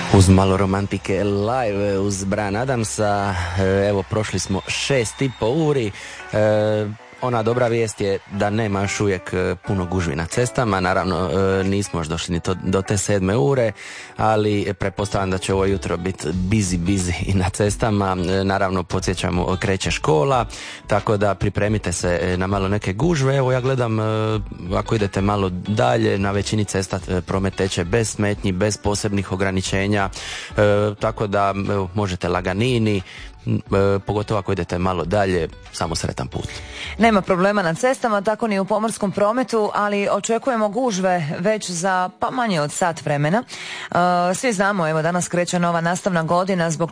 Uz malo romantike live uz Bryan Adamsa, evo prošli smo 6,5 uri. Ona dobra vijest je da nema još uvijek puno gužvi na cestama, naravno nismo još došli ni do te 7 ure, ali pretpostavljam da će ovo jutro biti busy i na cestama. Naravno podsjećamo, kreće škola, tako da pripremite se na malo neke gužve. Evo ja gledam, ako idete malo dalje, na većini cesta promet teče bez smetnji, bez posebnih ograničenja, tako da evo, možete laganini, pogotovo ako idete malo dalje, samo sretan put. Nema problema na cestama, tako ni u pomorskom prometu, ali očekujemo gužve već za pa manje od sat vremena. Svi znamo, evo danas kreće nova nastavna godina, zbog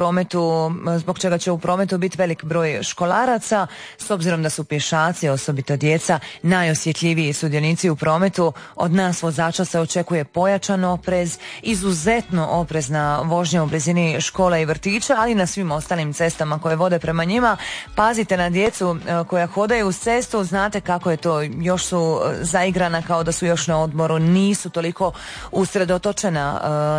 čega će u prometu biti velik broj školaraca, s obzirom da su pješaci, osobito djeca, najosjetljiviji sudionici u prometu. Od nas vozača se očekuje pojačan oprez, izuzetno oprezna vožnja u blizini škola i vrtića, ali na svim ostalim cestama koje vode prema njima. Pazite na djecu koja hodaju uz cestu, znate kako je to, još su zaigrana kao da su još na odmoru, nisu toliko usredotočena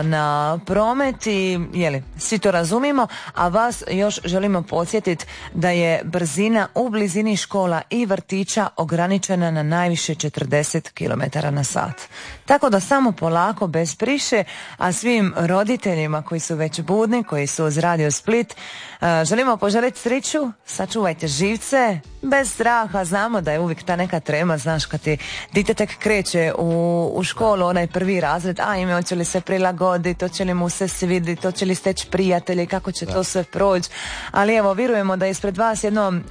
na promet i svi to razumimo, a vas još želimo podsjetiti da je brzina u blizini škola i vrtića ograničena na najviše 40 km na sat. Tako da samo polako, bez priše, a svim roditeljima koji su već budni, koji su uz Radio Split, želimo poželiti sreću, sačuvajte živce, bez straha. Znamo da je uvijek ta neka trema, znaš, kad ti dite tek kreće u školu, onaj prvi razred, hoće li se prilagoditi, hoće li mu se svidjeti, hoće li steći prijatelji, kako će to sve proći. Ali evo, vjerujemo da je ispred vas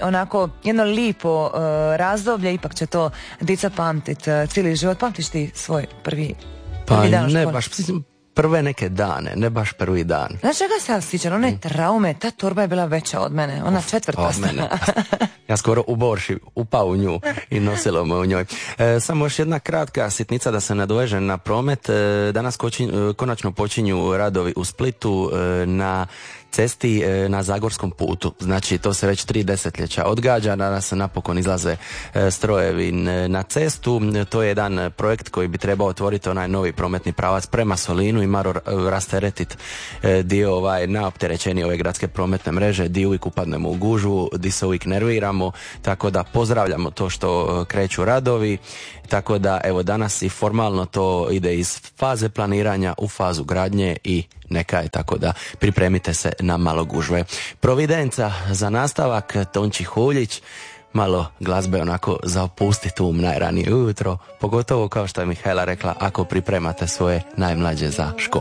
jedno lipo razdoblje, ipak će to dica pamtit cijeli život. Pamtiš ti svoj prvi dan u školi? Ne, baš prve neke dane, ne baš prvi dan. Znaš čega se ja sjećam? One traume, ta torba je bila veća od mene, ona četvrta. Od mene. Ja skoro u borši upao u nju i nosilo me u njoj. Samo još jedna kratka sitnica da se nadovežem na promet. Danas konačno počinju radovi u Splitu na cesti na Zagorskom putu. Znači, to se već 3 desetljeća odgađa, danas napokon izlaze strojevi na cestu. To je jedan projekt koji bi trebao otvoriti onaj novi prometni pravac prema Solinu i malo rasteretiti dio na opterećenje ove gradske prometne mreže, di uvijek upadnemo u gužvu, di se uvijek nerviramo, tako da pozdravljamo to što kreću radovi. Tako da, evo, danas i formalno to ide iz faze planiranja u fazu gradnje i neka je, tako da pripremite se na malo gužve. Providenca za nastavak, Tonči Huljić, malo glazbe onako za opustiti najranije ujutro, pogotovo kao što je Mihajla rekla, ako pripremate svoje najmlađe za školu.